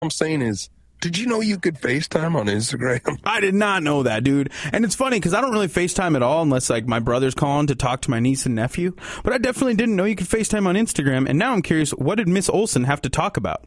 I'm saying is, did you know you could FaceTime on Instagram? I did not know that, dude. And it's funny because I don't really FaceTime at all unless like my brother's calling to talk to my niece and nephew. But I definitely didn't know you could FaceTime on Instagram. And now I'm curious, what did Miss Olsen have to talk about?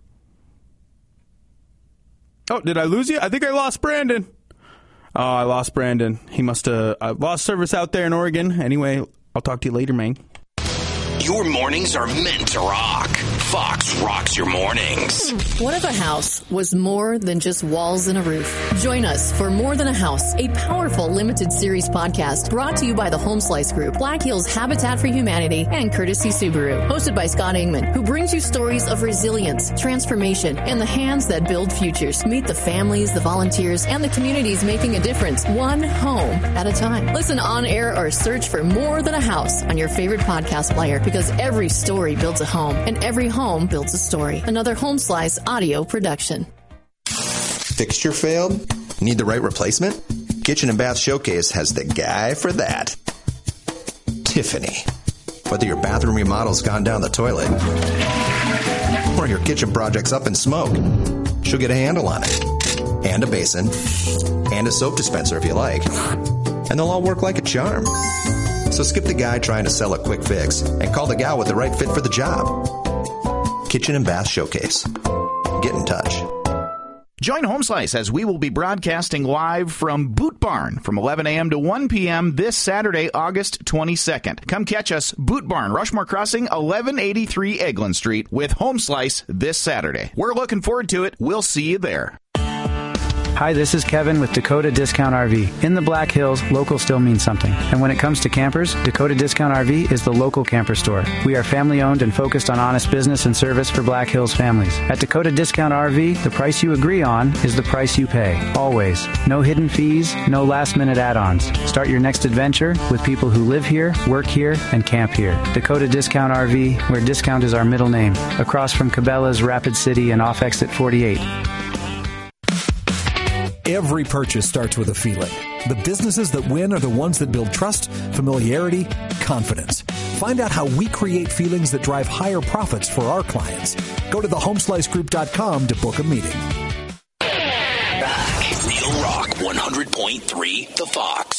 Oh, did I lose you? I think I lost Brandon. Oh, I lost Brandon. He must have lost service out there in Oregon. Anyway, I'll talk to you later, man. Your mornings are meant to rock. Fox rocks your mornings. What if a house was more than just walls and a roof? Join us for More Than a House, a powerful limited series podcast brought to you by the Home Slice Group, Black Hills Habitat for Humanity, and Courtesy Subaru. Hosted by Scott Ingman, who brings you stories of resilience, transformation, and the hands that build futures. Meet the families, the volunteers, and the communities making a difference, one home at a time. Listen on air or search for More Than a House on your favorite podcast player, because every story builds a home, and every home builds a story. Another Home Slice audio production. Fixture failed? Need the right replacement? Kitchen and Bath Showcase has the guy for that. Tiffany. Whether your bathroom remodel's gone down the toilet or your kitchen project's up in smoke, she'll get a handle on it. And a basin. And a soap dispenser if you like. And they'll all work like a charm. So skip the guy trying to sell a quick fix and call the gal with the right fit for the job. Kitchen and Bath Showcase. Get in touch. Join Home Slice as we will be broadcasting live from Boot Barn from 11 a.m. to 1 p.m. this Saturday, August 22nd. Come catch us, Boot Barn, Rushmore Crossing, 1183 Eglin Street, with Home Slice this Saturday. We're looking forward to it. We'll see you there. Hi, this is Kevin with Dakota Discount RV. In the Black Hills, local still means something. And when it comes to campers, Dakota Discount RV is the local camper store. We are family-owned and focused on honest business and service for Black Hills families. At Dakota Discount RV, the price you agree on is the price you pay. Always. No hidden fees, no last-minute add-ons. Start your next adventure with people who live here, work here, and camp here. Dakota Discount RV, where discount is our middle name. Across from Cabela's, Rapid City, and off exit 48. Every purchase starts with a feeling. The businesses that win are the ones that build trust, familiarity, confidence. Find out how we create feelings that drive higher profits for our clients. Go to thehomeslicegroup.com to book a meeting. Back. Real Rock 100.3 The Fox.